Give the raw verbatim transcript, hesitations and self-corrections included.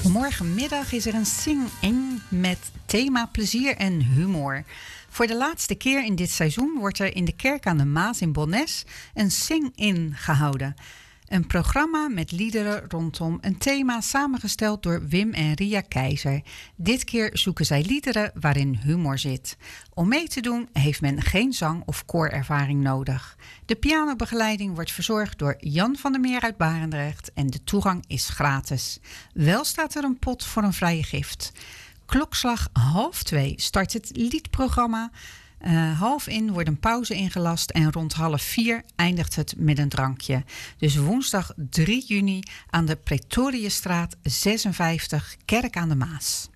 Morgenmiddag is er een sing-in met thema plezier en humor. Voor de laatste keer in dit seizoen wordt er in de Kerk aan de Maas in Bonnes een sing-in gehouden. Een programma met liederen rondom een thema samengesteld door Wim en Ria Keizer. Dit keer zoeken zij liederen waarin humor zit. Om mee te doen heeft men geen zang- of koorervaring nodig. De pianobegeleiding wordt verzorgd door Jan van der Meer uit Barendrecht en de toegang is gratis. Wel staat er een pot voor een vrije gift. Klokslag half twee start het liedprogramma. Uh, half in wordt een pauze ingelast en rond half vier eindigt het met een drankje. Dus woensdag drie juni aan de Pretoriëstraat zesenvijftig, Kerk aan de Maas.